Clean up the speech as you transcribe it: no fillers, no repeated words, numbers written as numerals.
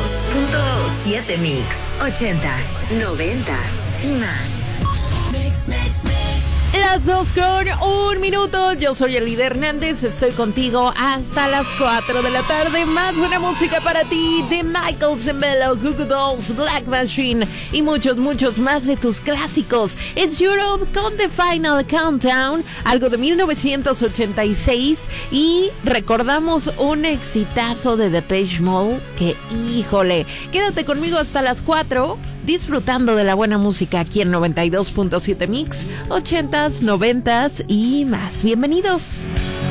92.7 Mix, 80s, 90s y más. Las 2:01. Yo soy Elida Hernández, estoy contigo hasta las 4 de la tarde. Más buena música para ti de Michael Zembello, Goo Goo Dolls, Black Machine y muchos más de tus clásicos. Es Europe con The Final Countdown, algo de 1986, y recordamos un exitazo de Depeche Mode que, híjole, quédate conmigo hasta las 4 disfrutando de la buena música aquí en 92.7 Mix, 80s, 90s y más. Bienvenidos.